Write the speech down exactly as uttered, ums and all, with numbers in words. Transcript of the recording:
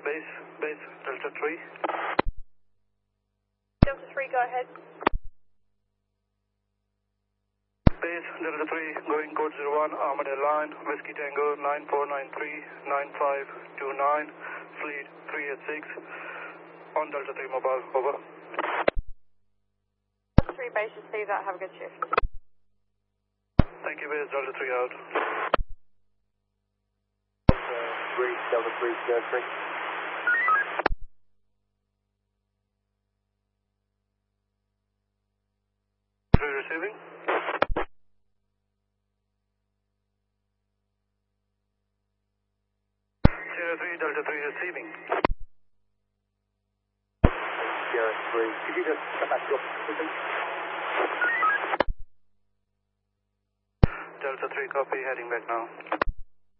Base, base, Delta three. Delta three, go ahead. Base, Delta three, going code zero one, Armadale line, Whiskey Tango, nine four nine three, nine five two nine, fleet three eight six, on Delta three mobile, over. Delta three, base, receive that, have a good shift. Thank you, base, Delta three out. three, Delta three, Delta three. Three receiving. Sierra three, Delta three receiving. Sierra three. Could you just come back to your position? Delta three, copy, heading back now.